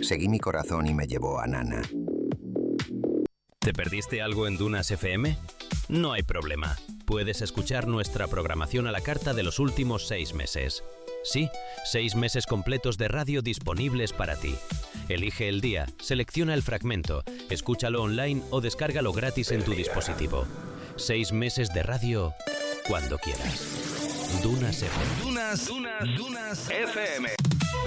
Seguí mi corazón y me llevó a Nana. ¿Te perdiste algo en Dunas FM? No hay problema. Puedes escuchar nuestra programación a la carta de los últimos 6 meses. Sí, 6 meses completos de radio disponibles para ti. Elige el día, selecciona el fragmento, escúchalo online o descárgalo gratis en tu dispositivo. 6 meses de radio cuando quieras. Dunas FM. Dunas FM.